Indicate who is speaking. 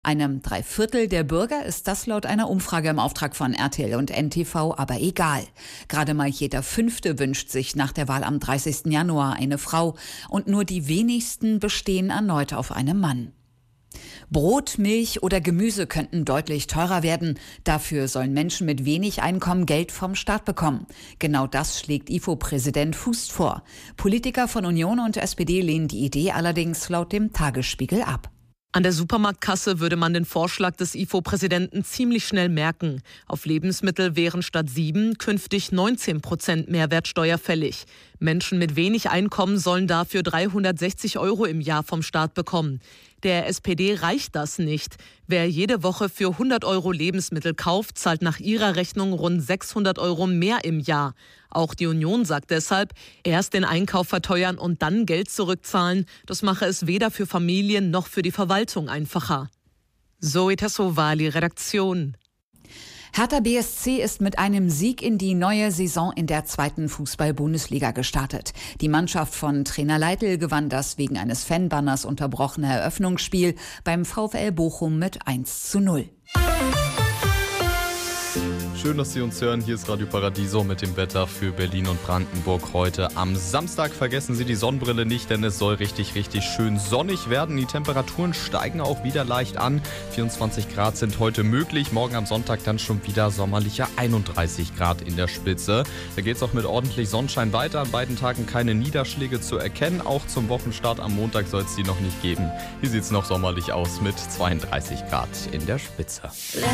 Speaker 1: Einem Dreiviertel der Bürger ist das laut einer Umfrage im Auftrag von RTL und NTV aber egal. Gerade mal jeder Fünfte wünscht sich nach der Wahl am 30. Januar eine Frau und nur die wenigsten bestehen erneut auf einem Mann. Brot, Milch oder Gemüse könnten deutlich teurer werden. Dafür sollen Menschen mit wenig Einkommen Geld vom Staat bekommen. Genau das schlägt IFO-Präsident Fußt vor. Politiker von Union und SPD lehnen die Idee allerdings laut dem Tagesspiegel ab.
Speaker 2: An der Supermarktkasse würde man den Vorschlag des IFO-Präsidenten ziemlich schnell merken. Auf Lebensmittel wären statt 7 künftig 19% Mehrwertsteuer fällig. Menschen mit wenig Einkommen sollen dafür 360 € im Jahr vom Staat bekommen. Der SPD reicht das nicht. Wer jede Woche für 100 € Lebensmittel kauft, zahlt nach ihrer Rechnung rund 600 € mehr im Jahr. Auch die Union sagt deshalb, erst den Einkauf verteuern und dann Geld zurückzahlen. Das mache es weder für Familien noch für die Verwaltung einfacher. Zoe Tassovali, Redaktion.
Speaker 1: Hertha BSC ist mit einem Sieg in die neue Saison in der 2. Fußball-Bundesliga gestartet. Die Mannschaft von Trainer Leitl gewann das wegen eines Fanbanners unterbrochene Eröffnungsspiel beim VfL Bochum mit 1:0.
Speaker 3: Schön, dass Sie uns hören. Hier ist Radio Paradiso mit dem Wetter für Berlin und Brandenburg heute. Am Samstag vergessen Sie die Sonnenbrille nicht, denn es soll richtig schön sonnig werden. Die Temperaturen steigen auch wieder leicht an. 24 Grad sind heute möglich. Morgen am Sonntag dann schon wieder sommerliche 31 Grad in der Spitze. Da geht es auch mit ordentlich Sonnenschein weiter. An beiden Tagen keine Niederschläge zu erkennen. Auch zum Wochenstart am Montag soll es die noch nicht geben. Hier sieht es noch sommerlich aus mit 32 Grad in der Spitze.